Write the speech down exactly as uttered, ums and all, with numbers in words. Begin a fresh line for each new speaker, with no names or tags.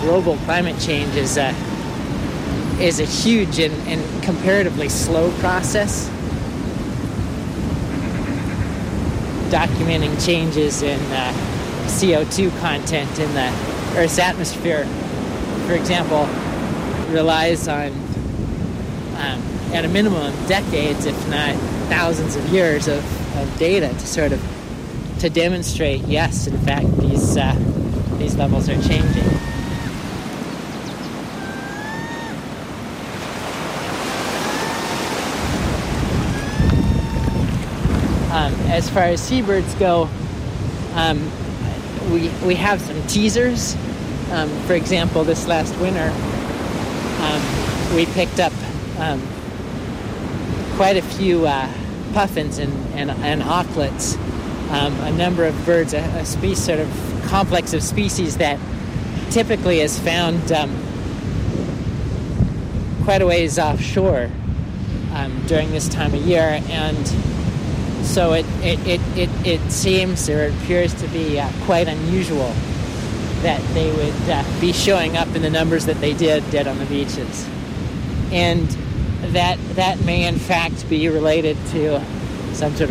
global climate change is a, is a huge and, and comparatively slow process, documenting changes in uh, C O two content in the Earth's atmosphere, for example, relies on, um, at a minimum, decades, if not thousands of years of, of data to sort of to demonstrate, yes, in fact, these uh, these levels are changing. Um, as far as seabirds go, um, we we have some teasers. Um, for example, this last winter, um, we picked up um, quite a few uh, puffins and, and, and auklets, um, a number of birds, a, a species, sort of complex of species that typically is found um, quite a ways offshore um, during this time of year, and so it it, it, it, it seems or it appears to be uh, quite unusual that they would uh, be showing up in the numbers that they did dead on the beaches. And that that may in fact be related to some sort of